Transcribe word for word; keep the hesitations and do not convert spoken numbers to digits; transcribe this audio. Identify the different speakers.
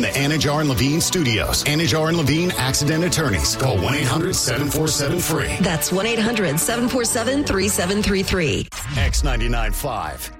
Speaker 1: the Anajar and Levine studios. Anajar and Levine Accident Attorneys. Call one eight hundred seven four seven F R E E.
Speaker 2: That's one eight hundred seven four seven three seven three three.
Speaker 1: X ninety-nine point five.